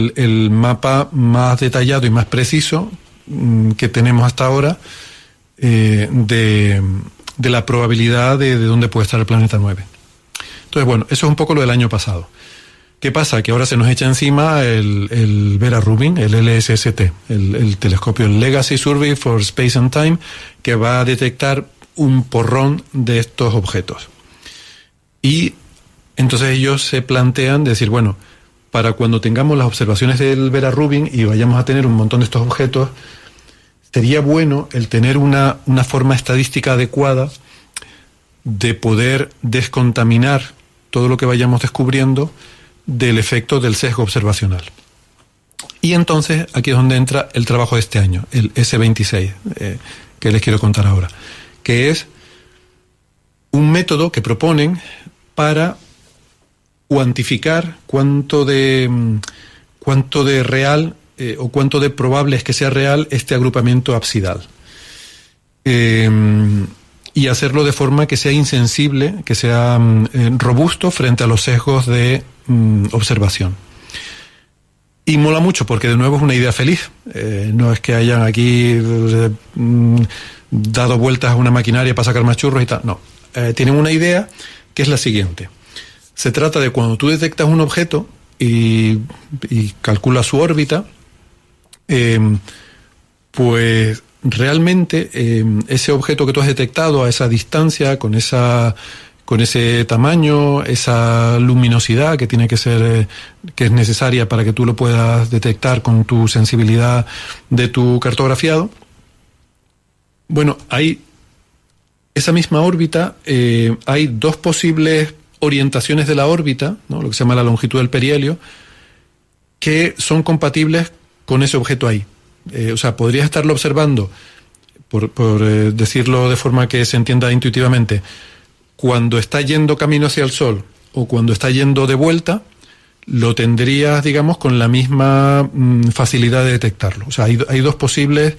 el mapa más detallado y más preciso que tenemos hasta ahora de la probabilidad de dónde puede estar el planeta 9. Entonces, bueno, eso es un poco lo del año pasado. ¿Qué pasa? Que ahora se nos echa encima el Vera Rubin, el LSST, el telescopio Legacy Survey for Space and Time, que va a detectar un porrón de estos objetos. Y entonces ellos se plantean decir, bueno, para cuando tengamos las observaciones del Vera Rubin y vayamos a tener un montón de estos objetos, sería bueno el tener una forma estadística adecuada de poder descontaminar todo lo que vayamos descubriendo del efecto del sesgo observacional. Y entonces aquí es donde entra el trabajo de este año, el S26, que les quiero contar ahora, que es un método que proponen para cuantificar cuánto de real o cuánto de probable es que sea real este agrupamiento absidal. Y hacerlo de forma que sea insensible, que sea robusto frente a los sesgos de observación. Y mola mucho porque de nuevo es una idea feliz. No es que hayan aquí dado vueltas a una maquinaria para sacar más churros y tal. No. Tienen una idea que es la siguiente. Se trata de cuando tú detectas un objeto y calculas su órbita, pues realmente ese objeto que tú has detectado a esa distancia, con ese tamaño, esa luminosidad que tiene que ser, que es necesaria para que tú lo puedas detectar con tu sensibilidad de tu cartografiado. Bueno, hay esa misma órbita, hay dos posibles orientaciones de la órbita, ¿no? Lo que se llama la longitud del perihelio, que son compatibles con ese objeto ahí. O sea, podrías estarlo observando, por decirlo de forma que se entienda intuitivamente, cuando está yendo camino hacia el Sol o cuando está yendo de vuelta, lo tendrías, digamos, con la misma facilidad de detectarlo. O sea, hay dos posibles,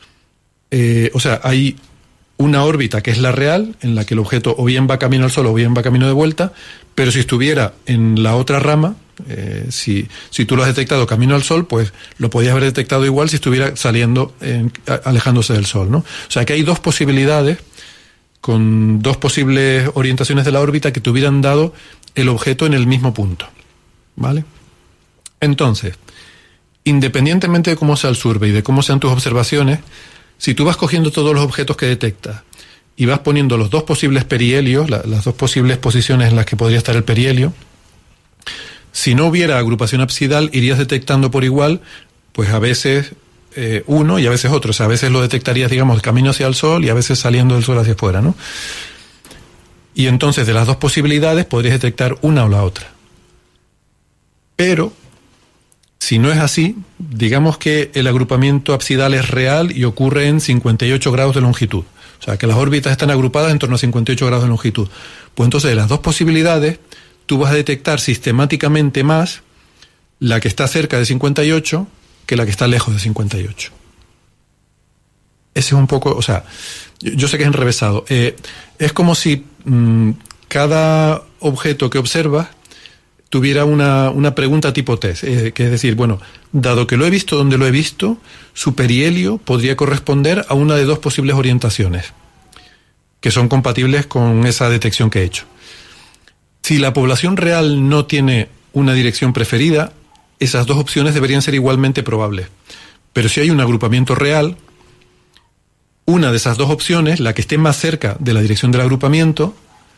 hay una órbita que es la real, en la que el objeto o bien va camino al Sol o bien va camino de vuelta, pero si estuviera en la otra rama, si tú lo has detectado camino al Sol, pues lo podías haber detectado igual si estuviera saliendo, alejándose del Sol, ¿no? O sea que hay dos posibilidades, con dos posibles orientaciones de la órbita que te hubieran dado el objeto en el mismo punto, ¿vale? Entonces, independientemente de cómo sea el survey y de cómo sean tus observaciones, si tú vas cogiendo todos los objetos que detectas y vas poniendo los dos posibles perihelios, las dos posibles posiciones en las que podría estar el perihelio, si no hubiera agrupación absidal, irías detectando por igual, pues a veces uno y a veces otro. O sea, a veces lo detectarías, digamos, camino hacia el Sol y a veces saliendo del Sol hacia afuera, ¿no? Y entonces de las dos posibilidades podrías detectar una o la otra. Pero si no es así, digamos que el agrupamiento absidal es real y ocurre en 58 grados de longitud. O sea, que las órbitas están agrupadas en torno a 58 grados de longitud. Pues entonces de las dos posibilidades, tú vas a detectar sistemáticamente más la que está cerca de 58 que la que está lejos de 58. Ese es un poco, o sea, yo sé que es enrevesado. Es como si cada objeto que observas tuviera una pregunta tipo test, que es decir, bueno, dado que lo he visto donde lo he visto, su perihelio podría corresponder a una de dos posibles orientaciones que son compatibles con esa detección que he hecho. Si la población real no tiene una dirección preferida, esas dos opciones deberían ser igualmente probables. Pero si hay un agrupamiento real, una de esas dos opciones, la que esté más cerca de la dirección del agrupamiento,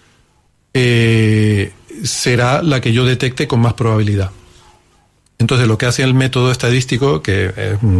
será la que yo detecte con más probabilidad. Entonces lo que hace el método estadístico, que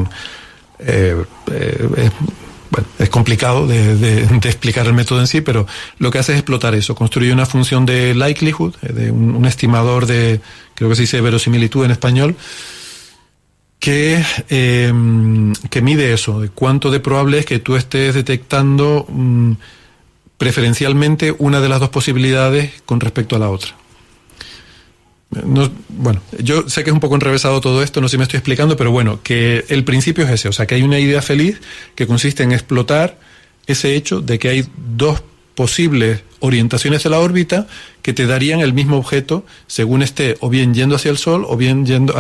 es complicado de explicar el método en sí, pero lo que hace es explotar eso, construye una función de likelihood, de un estimador de, creo que se dice verosimilitud en español, que mide eso, de cuánto de probable es que tú estés detectando preferencialmente una de las dos posibilidades con respecto a la otra. No, bueno, yo sé que es un poco enrevesado todo esto, no sé si me estoy explicando, pero bueno, que el principio es ese, o sea, que hay una idea feliz que consiste en explotar ese hecho de que hay dos posibles orientaciones de la órbita que te darían el mismo objeto según esté o bien yendo hacia el Sol o bien yendo